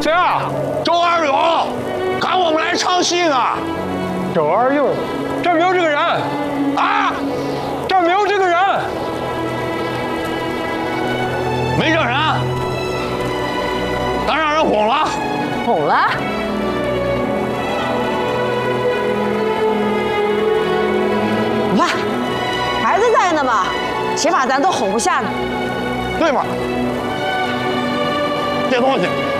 谁啊？ 周二勇，赶我们来唱戏呢。 周二勇，这儿没有这个人啊， 这儿没有这个人， 没这人，咱让人哄了。 哄了？你看，孩子在呢嘛，起码咱都哄不下呢。 对嘛？这东西